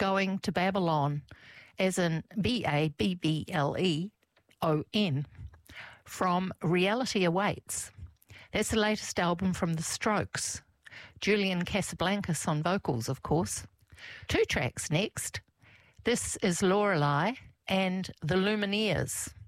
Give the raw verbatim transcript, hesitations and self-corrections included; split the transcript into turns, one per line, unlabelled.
Going to Babylon, as in B A B B L E O N, from Reality Awaits. That's the latest album from The Strokes. Julian Casablancas on vocals, of course. Two tracks next. This is Lorelei and The Lumineers.